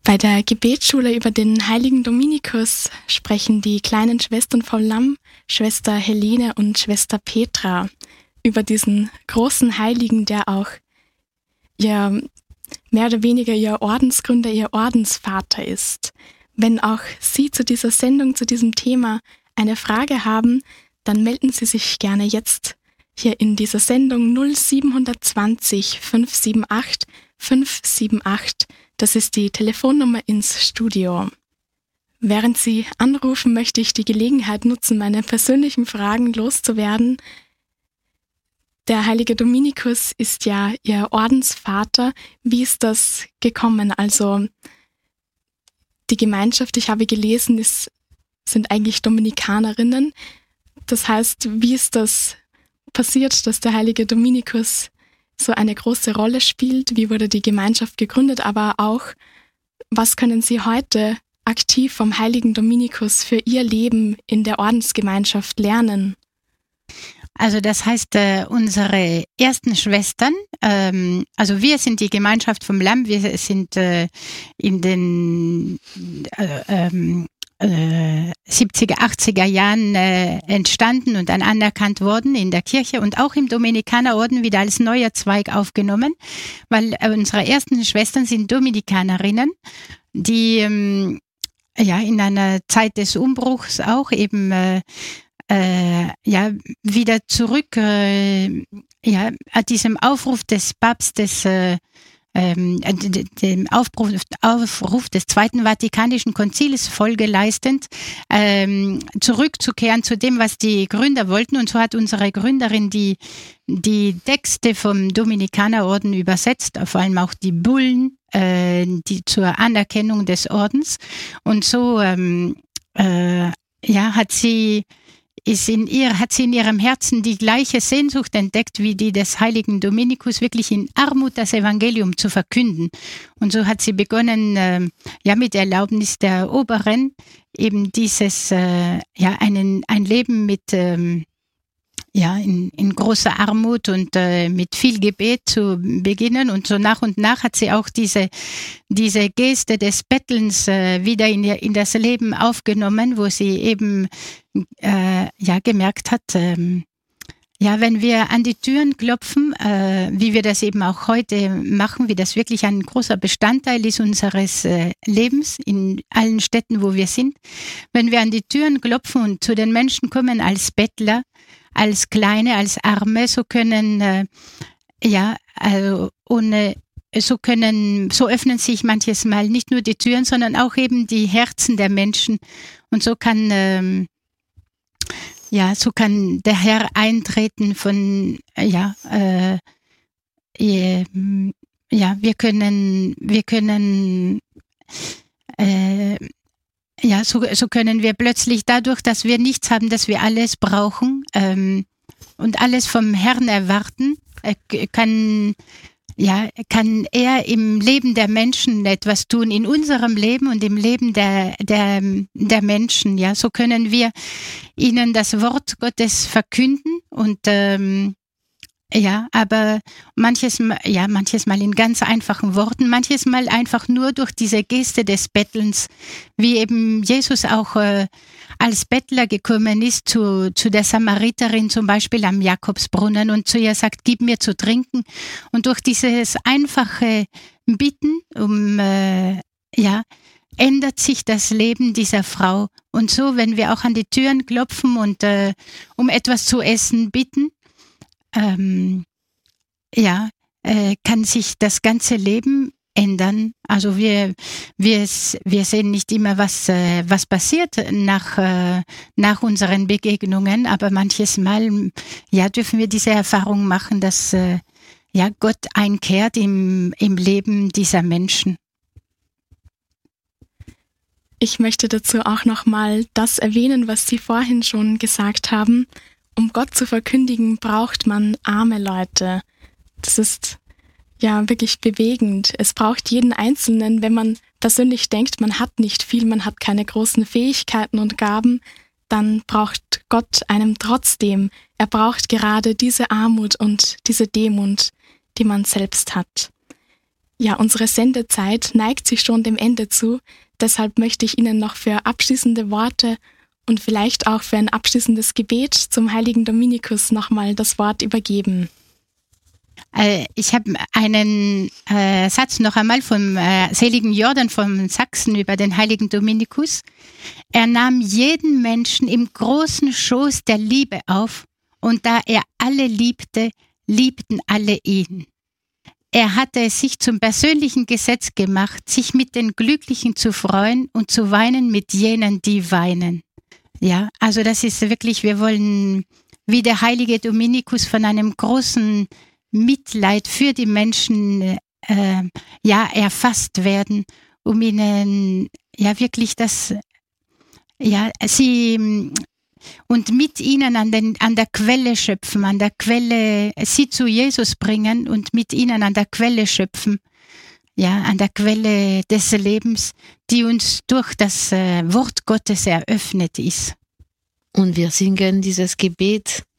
Bei der Gebetsschule über den heiligen Dominikus sprechen die kleinen Schwestern vom Lamm, Schwester Helene und Schwester Petra, über diesen großen Heiligen, der auch mehr oder weniger ihr Ordensgründer, ihr Ordensvater ist. Wenn auch Sie zu dieser Sendung, zu diesem Thema eine Frage haben, dann melden Sie sich gerne jetzt hier in dieser Sendung 0720 578 578. Das ist die Telefonnummer ins Studio. Während Sie anrufen, möchte ich die Gelegenheit nutzen, meine persönlichen Fragen loszuwerden. Der heilige Dominikus ist ja Ihr Ordensvater. Wie ist das gekommen? Also die Gemeinschaft, ich habe gelesen, sind eigentlich Dominikanerinnen. Das heißt, wie ist das passiert, dass der heilige Dominikus so eine große Rolle spielt? Wie wurde die Gemeinschaft gegründet? Aber auch, was können Sie heute aktiv vom heiligen Dominikus für Ihr Leben in der Ordensgemeinschaft lernen? Also das heißt, unsere ersten Schwestern, also wir sind die Gemeinschaft vom Lamm, wir sind in den 70er, 80er Jahren entstanden und dann anerkannt worden in der Kirche und auch im Dominikanerorden wieder als neuer Zweig aufgenommen, weil unsere ersten Schwestern sind Dominikanerinnen, die in einer Zeit des Umbruchs auch eben wieder zurück diesem Aufruf des Papstes, dem Aufruf des Zweiten Vatikanischen Konzils Folge leistend, zurückzukehren zu dem, was die Gründer wollten. Und so hat unsere Gründerin die Texte vom Dominikanerorden übersetzt, vor allem auch die Bullen, die zur Anerkennung des Ordens. Und so hat sie in ihrem Herzen die gleiche Sehnsucht entdeckt wie die des heiligen Dominikus, wirklich in Armut das Evangelium zu verkünden. Und so hat sie begonnen, mit Erlaubnis der Oberen eben dieses, ein Leben mit, in großer Armut und mit viel Gebet zu beginnen. Und so nach und nach hat sie auch diese Geste des Bettelns wieder in das Leben aufgenommen, wo sie eben gemerkt hat, wenn wir an die Türen klopfen, wie wir das eben auch heute machen, wie das wirklich ein großer Bestandteil ist unseres Lebens in allen Städten, wo wir sind, wenn wir an die Türen klopfen und zu den Menschen kommen als Bettler, als Kleine, als Arme, so können, so öffnen sich manches Mal nicht nur die Türen, sondern auch eben die Herzen der Menschen. Und so kann der Herr eintreten von, so können wir plötzlich dadurch, dass wir nichts haben, dass wir alles brauchen und alles vom Herrn erwarten, kann er im Leben der Menschen etwas tun, in unserem Leben und im Leben der Menschen. Ja, so können wir ihnen das Wort Gottes verkünden und aber manches Mal in ganz einfachen Worten, manches Mal einfach nur durch diese Geste des Bettelns, wie eben Jesus auch als Bettler gekommen ist zu der Samariterin zum Beispiel am Jakobsbrunnen und zu ihr sagt, gib mir zu trinken. Und durch dieses einfache Bitten ändert sich das Leben dieser Frau. Und so, wenn wir auch an die Türen klopfen und um etwas zu essen bitten, kann sich das ganze Leben ändern. Also wir sehen nicht immer, was passiert nach unseren Begegnungen, aber manches Mal dürfen wir diese Erfahrung machen, dass Gott einkehrt im Leben dieser Menschen. Ich möchte dazu auch nochmal das erwähnen, was Sie vorhin schon gesagt haben. Um Gott zu verkündigen, braucht man arme Leute. Das ist ja wirklich bewegend. Es braucht jeden Einzelnen, wenn man persönlich denkt, man hat nicht viel, man hat keine großen Fähigkeiten und Gaben, dann braucht Gott einem trotzdem. Er braucht gerade diese Armut und diese Demut, die man selbst hat. Ja, unsere Sendezeit neigt sich schon dem Ende zu. Deshalb möchte ich Ihnen noch für abschließende Worte und vielleicht auch für ein abschließendes Gebet zum heiligen Dominikus nochmal das Wort übergeben. Ich habe einen Satz noch einmal vom seligen Jordan von Sachsen über den heiligen Dominikus. Er nahm jeden Menschen im großen Schoß der Liebe auf, und da er alle liebte, liebten alle ihn. Er hatte es sich zum persönlichen Gesetz gemacht, sich mit den Glücklichen zu freuen und zu weinen mit jenen, die weinen. Ja, also das ist wirklich, wir wollen wie der heilige Dominikus von einem großen Mitleid für die Menschen erfasst werden, um ihnen wirklich sie und mit ihnen an der Quelle schöpfen, an der Quelle sie zu Jesus bringen und mit ihnen an der Quelle schöpfen, an der Quelle des Lebens, die uns durch das Wort Gottes eröffnet ist. Und wir singen dieses Gebet